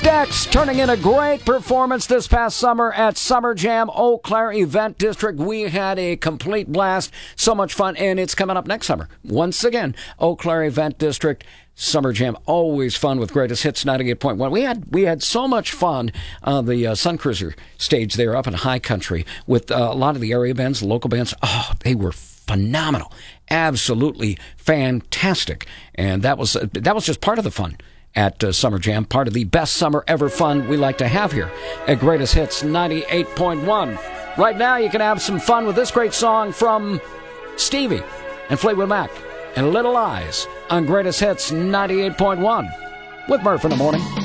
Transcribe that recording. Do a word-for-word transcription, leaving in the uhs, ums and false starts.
Stax turning in a great performance this past summer at Summer Jam Eau Claire Event District. We had a complete blast, so much fun, and it's coming up next summer. Once again, Eau Claire Event District, Summer Jam, always fun with Greatest Hits ninety-eight point one. We had we had so much fun on the uh, Sun Cruiser stage there up in High Country with uh, a lot of the area bands, the local bands. Oh, they were phenomenal, absolutely fantastic, and that was uh, that was just part of the fun at uh, Summer Jam, part of the best summer ever fun we like to have here at Greatest Hits ninety-eight point one. Right now, you can have some fun with this great song from Stevie and Fleetwood Mac and Little Eyes on Greatest Hits ninety-eight point one with Murph in the Morning.